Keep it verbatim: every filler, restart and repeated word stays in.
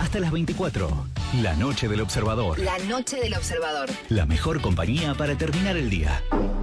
hasta las veinticuatro. La Noche del Observador. La Noche del Observador. La mejor compañía para terminar el día.